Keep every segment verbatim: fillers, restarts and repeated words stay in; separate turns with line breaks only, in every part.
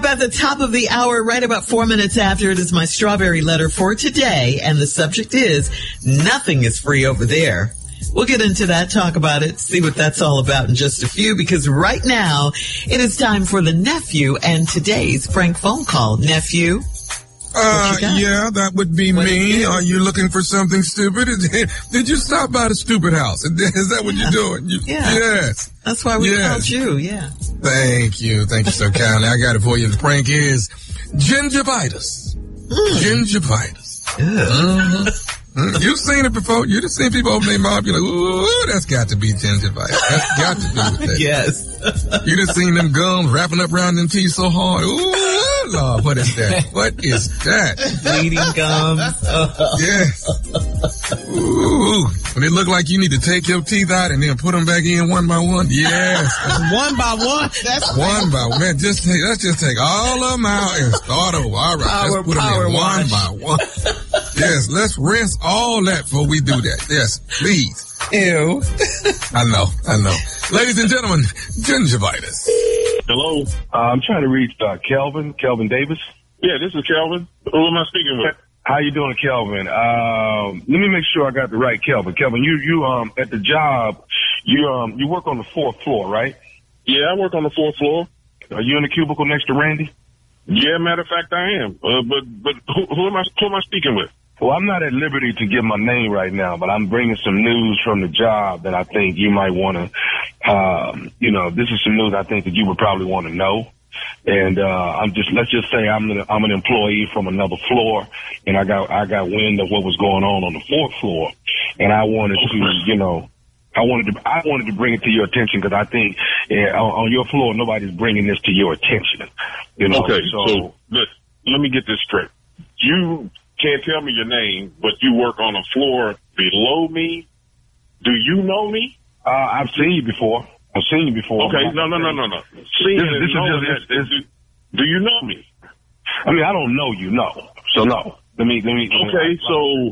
at the top of the hour, right about four minutes after. It is my strawberry letter for today, and the subject is nothing is free over there. We'll get into that, talk about it, see what that's all about in just a few, because right now it is time for the nephew and today's prank phone call. Nephew?
Uh, yeah, that would be what me. Are you looking for something stupid? Did you stop by the stupid house? Is that what you're doing? You,
yeah.
Yes.
That's why we
yes.
called you, yeah.
Thank you. Thank you so kindly. I got it for you. The prank is gingivitis. Mm. Gingivitis. Mm-hmm. You've seen it before. You've just seen people open their mouth. You're like, ooh, that's got to be gingivitis. That's got to do with that.
Yes.
You just seen them gums wrapping up around them teeth so hard. Ooh, Lord, what is that? What is that?
Bleeding gums.
Yes. Ooh. When it look like you need to take your teeth out and then put them back in one by one. Yes.
One by one? That's
one by one. Man, just take, let's just take all of them out and start over. All right.
Power,
let's put them in one by one. Yes, let's rinse all that before we do that. Yes, please.
Ew.
I know, I know. Ladies and gentlemen, gingivitis.
Hello.
Uh, I'm trying to reach uh, Kelvin, Kelvin Davis.
Yeah, this is Kelvin. Who am I speaking with?
How you doing, Kelvin? Um, let me make sure I got the right Kelvin. Kelvin, you you um at the job, you um you work on the fourth floor, right?
Yeah, I work on the fourth floor.
Are you in the cubicle next to Randy?
Yeah, matter of fact, I am. Uh, but but who, who am I? Who am I speaking with?
Well, I'm not at liberty to give my name right now, but I'm bringing some news from the job that I think you might want to, um, you know, this is some news I think that you would probably want to know. And, uh, I'm just, let's just say I'm an, I'm an employee from another floor, and I got, I got wind of what was going on on the fourth floor, and I wanted to, you know, I wanted to, I wanted to bring it to your attention because I think uh, on, on your floor, nobody's bringing this to your attention. You know,
okay,
so,
so let, let me get this straight. You can't tell me your name, but you work on a floor below me. Do you know me?
Uh, I've seen you before. I've seen you before.
Okay, no, no, no, no, no. Seeing
this, this
and
is just,
that, do, do you know me?
I mean, I don't know you, no. So no. Let me, let me.
Okay,
let me,
so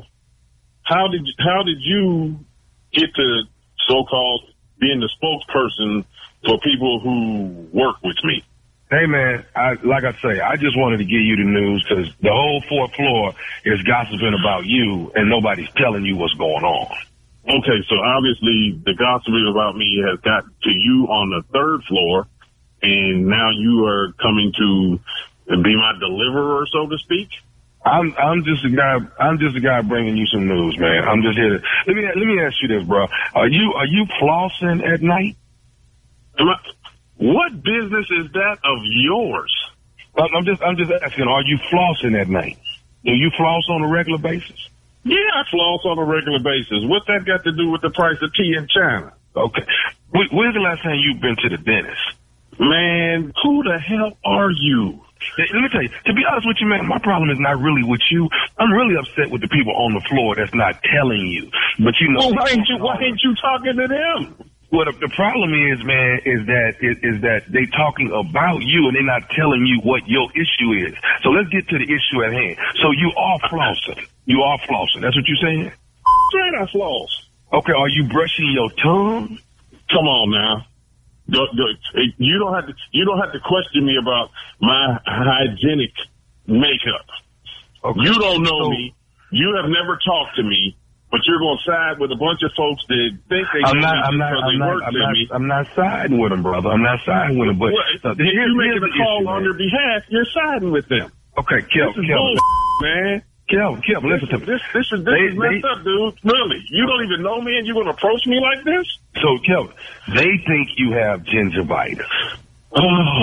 how did how did you get to so-called being the spokesperson for people who work with me?
Hey, man, I, like I say, I just wanted to give you the news because the whole fourth floor is gossiping about you and nobody's telling you what's going on.
Okay, so obviously the gossiping about me has got to you on the third floor, and now you are coming to be my deliverer, so to speak?
I'm I'm just a guy. I'm just a guy bringing you some news, man. I'm just here to let me let me ask you this, bro. Are you are you flossing at night?
Am I, what business is that of yours?
I'm just I'm just asking. Are you flossing at night? Do you floss on a regular basis?
Yeah, I floss on a regular basis. What's that got to do with the price of tea in China?
Okay. When's the last time you've been to the dentist?
Man, who the hell are you?
Let me tell you, to be honest with you, man, my problem is not really with you. I'm really upset with the people on the floor that's not telling you. But you know,
well, why ain't you why ain't you talking to them?
Well, the, the problem is, man, is that is, is that they talking about you and they're not telling you what your issue is. So let's get to the issue at hand. So you are flossing. You are flossing. That's what you're saying?
Straight I floss.
Okay, are you brushing your tongue?
Come on now. You don't have to. You don't have to question me about my hygienic makeup. Okay. You don't know so, me. You have never talked to me, but you're going to side with a bunch of folks that think they
I'm
know
not,
me
I'm not,
because
I'm
they
not,
work
I'm
with
not,
me.
I'm not siding with them, brother. I'm not siding with them. But
well,
uh,
if you're making a call
issue,
on
man.
their behalf, you're siding with them.
Okay, Kel,
this is
Kel,
bull, man.
Kelvin, Kelvin, listen to me.
This, this is, this
they,
is messed
they,
up, dude. Really. You don't even know me and you're going to approach me like this?
So, Kelvin, they think you have gingivitis.
Oh,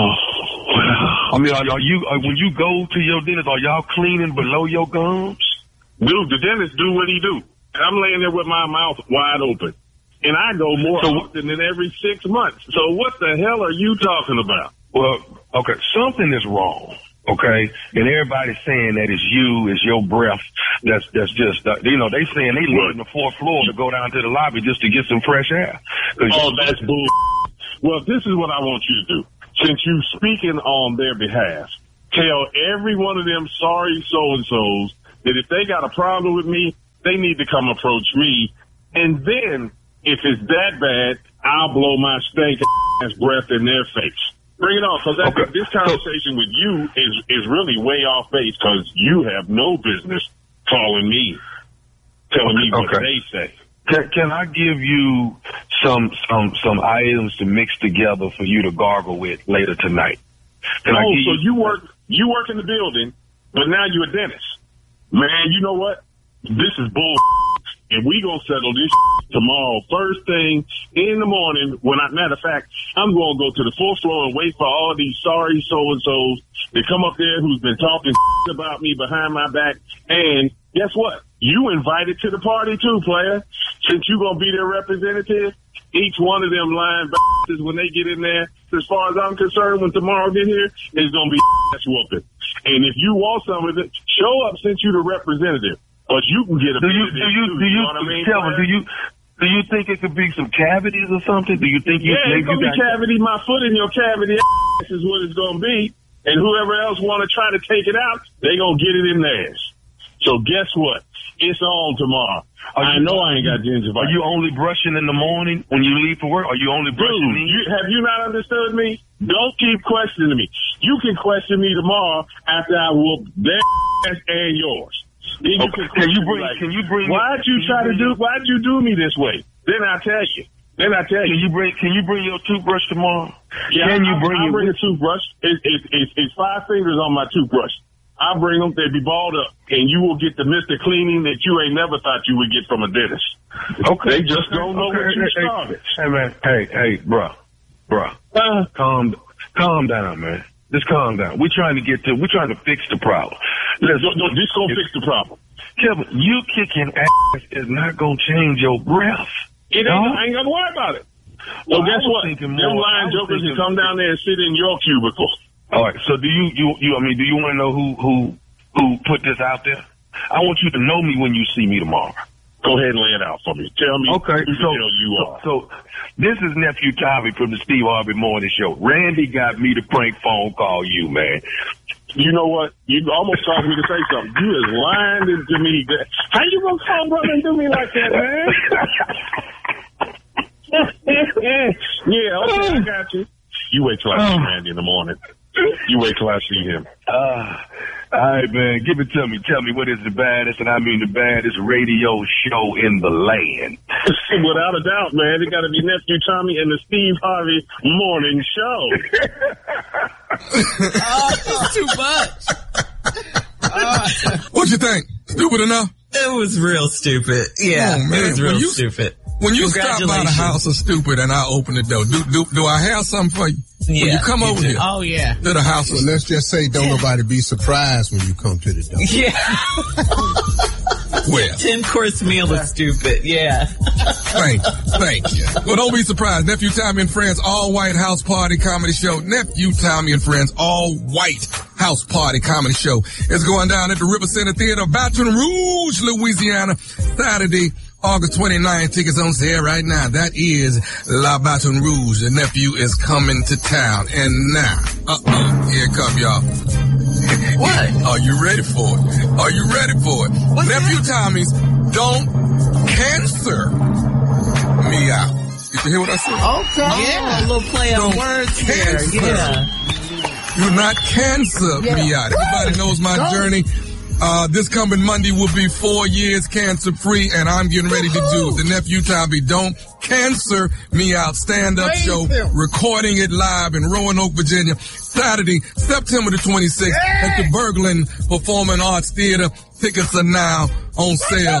I mean, are, are you, are, when you go to your dentist, are y'all cleaning below your gums?
Dude, the dentist do what he do. I'm laying there with my mouth wide open. And I go more so, often than every six months. So what the hell are you talking about?
Well, okay, something is wrong. Okay, and everybody's saying that it's you, it's your breath. That's that's just uh, you know they saying they leaving the fourth floor to go down to the lobby just to get some fresh air.
Oh, that's bull. Well, this is what I want you to do. Since you speaking on their behalf, tell every one of them sorry so and so's that if they got a problem with me, they need to come approach me. And then if it's that bad, I'll blow my stank ass breath in their face. Bring it on, because
Okay.
this conversation with you is is really way off base, because you have no business calling me, telling me what
Okay.
they say.
Can, can I give you some some some items to mix together for you to gargle with later tonight? Can I
Oh,
give
so
you,
you work you work in the building, but now you're a dentist. Man, you know what? This is bull. And we gonna settle this tomorrow first thing in the morning. When I, matter of fact, I'm gonna go to the fourth floor and wait for all these sorry so-and-sos to come up there who's been talking about me behind my back. And guess what? You invited to the party too, player. Since you gonna be their representative, each one of them lying bastards when they get in there, as far as I'm concerned, when tomorrow get here, is gonna be ass whooping. And if you want some of it, show up since you're the representative. But you can get a
do you
bit
do
of it
you
too,
do you,
know what I mean,
tell me,
player?
do you do you think it could be some cavities or something? Do you think you
Yeah,
maybe
it's gonna
you
be
got
cavity. My foot in your cavity ass is what it's gonna be. And whoever else want to try to take it out, they gonna get it in theirs. So guess what? It's on tomorrow.
Are
I
you-
know I ain't got gingivitis.
Are you only brushing in the morning when you leave for work? Are you only brushing?
Dude,
in?
you, have you not understood me? Don't keep questioning me. You can question me tomorrow after I whoop their ass and yours. Then you
Okay.
can,
Can you
question me
bring-
like,
can you bring-
Why'd you
can
try
you
to
bring-
do? Why'd you do me this way? Then I tell you. Then I tell
Can
you.
you bring Can you bring your toothbrush tomorrow?
Yeah,
Can you
I,
bring
I
it
bring a
with you?
toothbrush. It, it, it, it's five fingers on my toothbrush. I bring them. They be balled up, and you will get the Mister Cleaning that you ain't never thought you would get from a dentist.
Okay.
They just
Okay.
don't know
Okay.
what you
Hey,
started.
Hey man. Hey hey, bruh, bruh.
Uh,
Calm calm down, man. Just calm down. We're trying to get to. We're trying to fix the problem. Let's,
no, no, this gonna fix the problem.
Kevin, you kicking ass is not gonna change your breath.
It ain't.
No?
I ain't gonna worry about it.
Well,
So guess
I was
what?
thinking
Them
more- I
lying
was
jokers can
thinking-
come down there and sit in your cubicle.
All right. So do you you you? I mean, do you want to know who who who put this out there? I want you to know me when you see me tomorrow.
Go ahead and lay it out for me. Tell me
Okay,
who the
so,
hell you
so,
are.
so this is Nephew Tommy from the Steve Harvey Morning Show. Randy got me to prank phone call you, man.
You know what? You almost caused me to say something. You is lying to me. How you gonna call brother and do me like that, man? Yeah, okay, I got you. You wait till I see Randy in the morning. You wait till I see him.
Uh, all right, man. Give it to me. Tell me what is the baddest, and I mean the baddest radio show in the land.
Without a doubt, man. It got to be Nephew Tommy and the Steve Harvey Morning Show.
Oh, too much. Uh,
What you think? Stupid enough?
it was real stupid. Yeah,
Oh, man.
it was real
When you-
stupid.
When you stop by the
Congratulations.
house of stupid and I open the door, do do, do I have something for you? When
Yeah,
you come
you
over
do.
here
Oh, yeah.
to the house of
Well, let's just say don't nobody be surprised when you come to the door.
Yeah.
well,
ten course meal is stupid. Yeah.
thank you, thank you. Well, don't be surprised. Nephew Tommy and Friends all white house party comedy show. Nephew Tommy and Friends all white house party comedy show is going down at the River Center Theater, Baton Rouge, Louisiana, Saturday, August twenty-ninth. Tickets on sale right now. That is La Baton Rouge. The nephew is coming to town. And now, uh-oh, here come y'all.
What?
Are you ready for it? Are you ready for it?
What's
Nephew
that?
Tommy's Don't Cancer Me Out. Did you hear what I said?
Okay. Yeah, a little play on
Don't
words there.
cancel.
Yeah.
Do not cancer me out. Everybody knows my journey. Uh, this coming Monday will be four years cancer free, and I'm getting ready to do the Nephew Tommy Don't Cancer Me Out stand-up show, recording it live in Roanoke, Virginia, Saturday, September the twenty-sixth at the Berglund Performing Arts Theater. Tickets are now on sale.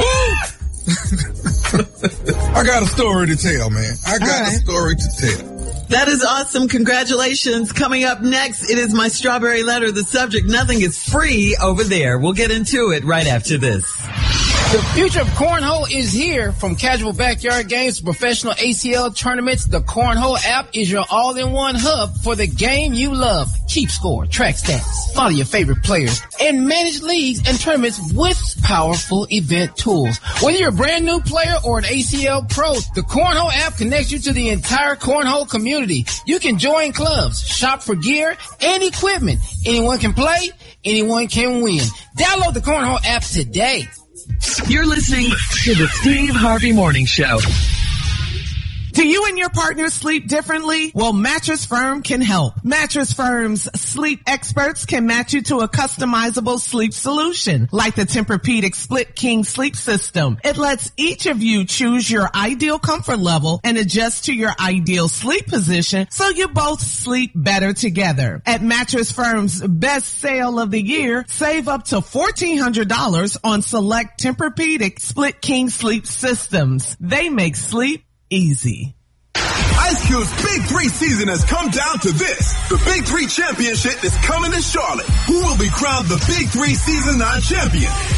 I got a story to tell, man. I got
right.
a story to tell.
That is awesome. Congratulations. Coming up next, it is my strawberry letter. The subject, nothing is free over there. We'll get into it right after this.
The future of cornhole is here. From casual backyard games to professional A C L tournaments, the Cornhole app is your all-in-one hub for the game you love. Keep score, track stats, follow your favorite players, and manage leagues and tournaments with powerful event tools. Whether you're a brand new player or an A C L pro, the Cornhole app connects you to the entire cornhole community. You can join clubs, shop for gear and equipment. Anyone can play, anyone can win. Download the Cornhole app today.
You're listening to the Steve Harvey Morning Show. Do you and your partner sleep differently? Well, Mattress Firm can help. Mattress Firm's sleep experts can match you to a customizable sleep solution, like the Tempur-Pedic Split King Sleep System. It lets each of you choose your ideal comfort level and adjust to your ideal sleep position so you both sleep better together. At Mattress Firm's best sale of the year, save up to fourteen hundred dollars on select Tempur-Pedic Split King Sleep Systems. They make sleep easy.
Ice Cube's Big Three season has come down to this. The Big Three Championship is coming to Charlotte. Who will be crowned the Big Three Season nine champion?